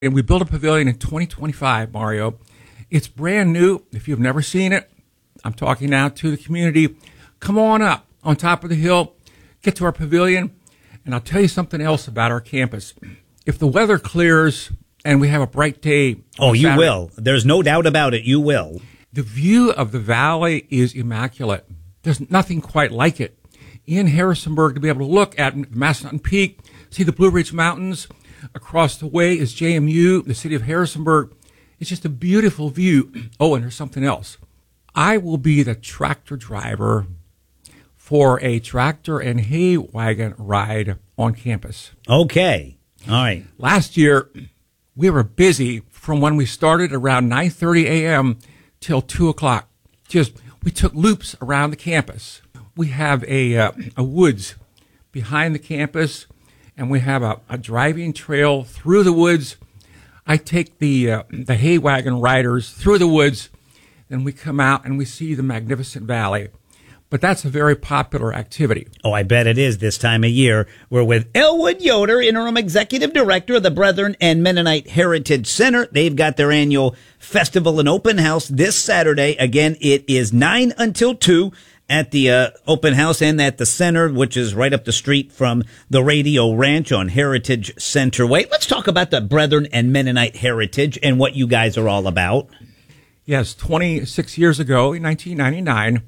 And we built a pavilion in 2025, Mario. It's brand new. If you've never seen it, I'm talking now to the community. Come on up on top of the hill, get to our pavilion, and I'll tell you something else about our campus. If the weather clears and we have a bright day, oh, you Saturday, will. There's no doubt about it. You will. The view of the valley is immaculate. There's nothing quite like it. In Harrisonburg, to be able to look at Massanutten Peak, see the Blue Ridge Mountains. Across the way is JMU, the city of Harrisonburg. It's just a beautiful view. Oh, and there's something else. I will be the tractor driver for a tractor and hay wagon ride on campus. Okay. All right. Last year, we were busy from when we started around 9:30 a.m. till 2 o'clock. We took loops around the campus. We have a woods behind the campus, and we have a driving trail through the woods. I take the hay wagon riders through the woods, then we come out and we see the magnificent valley. But that's a very popular activity. Oh, I bet it is this time of year. We're with Elwood Yoder, Interim Executive Director of the Brethren and Mennonite Heritage Center. They've got their annual festival and open house this Saturday. Again, it is 9 until 2 at the open house and at the center, which is right up the street from the Radio Ranch on Heritage Center Way. Let's talk about the Brethren and Mennonite Heritage and what you guys are all about. Yes, 26 years ago, in 1999,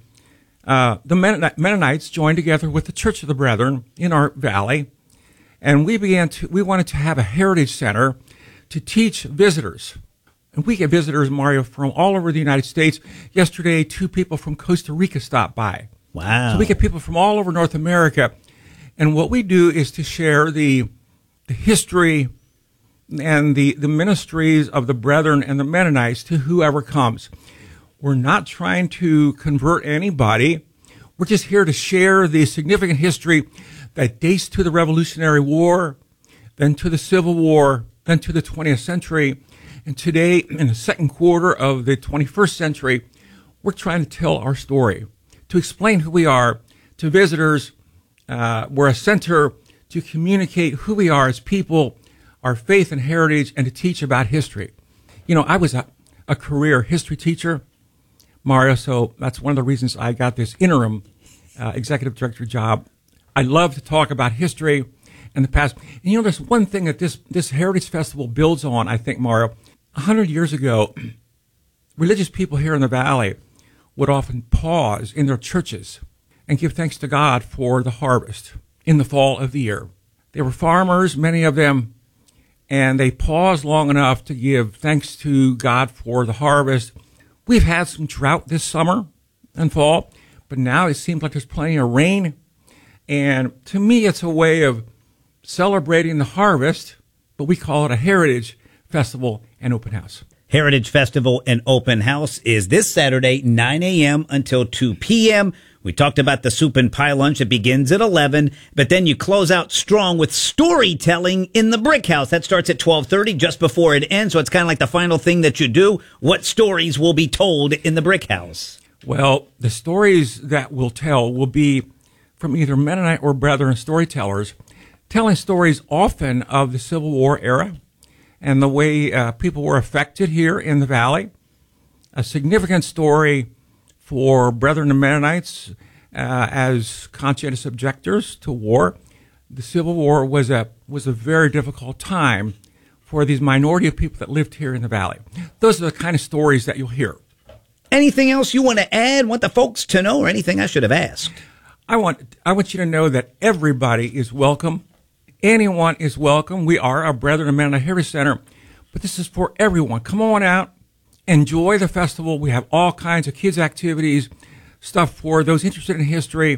the Mennonites joined together with the Church of the Brethren in our valley, and we wanted to have a heritage center to teach visitors. And we get visitors, Mario, from all over the United States. Yesterday, 2 people from Costa Rica stopped by. Wow. So we get people from all over North America. And what we do is to share the history and the ministries of the Brethren and the Mennonites to whoever comes. We're not trying to convert anybody. We're just here to share the significant history that dates to the Revolutionary War, then to the Civil War, then to the 20th century. And today, in the second quarter of the 21st century, we're trying to tell our story, to explain who we are to visitors. We're a center to communicate who we are as people, our faith and heritage, and to teach about history. You know, I was a career history teacher, Mario, so that's one of the reasons I got this interim executive director job. I love to talk about history and the past. And you know, there's one thing that this Heritage Festival builds on, I think, Mario. 100 years ago, religious people here in the valley would often pause in their churches and give thanks to God for the harvest in the fall of the year. They were farmers, many of them, and they paused long enough to give thanks to God for the harvest. We've had some drought this summer and fall, but now it seems like there's plenty of rain. And to me, it's a way of celebrating the harvest, but we call it a Heritage Festival and Open House. Heritage Festival and Open House is this Saturday, 9 a.m. until 2 p.m. We talked about the soup and pie lunch. It begins at 11, but then you close out strong with storytelling in the Brick House. That starts at 12:30, just before it ends, so it's kind of like the final thing that you do. What stories will be told in the Brick House? Well, the stories that we'll tell will be from either Mennonite or Brethren storytellers, telling stories often of the Civil War era and the way people were affected here in the valley. A significant story for Brethren and Mennonites as conscientious objectors to war. The Civil War was a very difficult time for these minority of people that lived here in the valley. Those are the kind of stories that you'll hear. Anything else you want to add, want the folks to know, or anything I should have asked? I want you to know that everybody is welcome. Anyone is welcome. We are a Brethren and Mennonite Heritage Center, but this is for everyone. Come on out. Enjoy the festival. We have all kinds of kids' activities, stuff for those interested in history,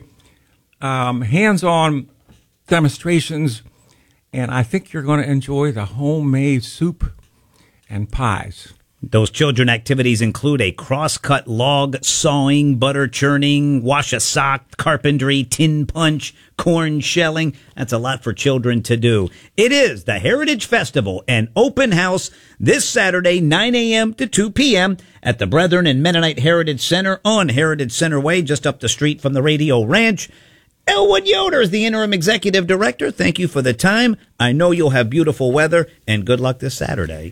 hands-on demonstrations, and I think you're going to enjoy the homemade soup and pies. Those children activities include a cross-cut log, sawing, butter churning, wash a sock, carpentry, tin punch, corn shelling. That's a lot for children to do. It is the Heritage Festival and Open House this Saturday, 9 a.m. to 2 p.m. at the Brethren and Mennonite Heritage Center on Heritage Center Way, just up the street from the Radio Ranch. Elwood Yoder is the Interim Executive Director. Thank you for the time. I know you'll have beautiful weather, and good luck this Saturday.